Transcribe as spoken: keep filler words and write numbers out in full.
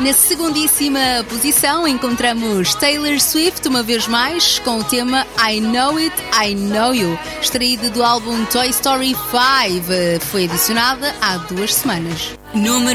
Na segundíssima posição encontramos Taylor Swift, uma vez mais, com o tema I Know It, I Know You, extraído do álbum Toy Story cinco, foi adicionada há duas semanas. Número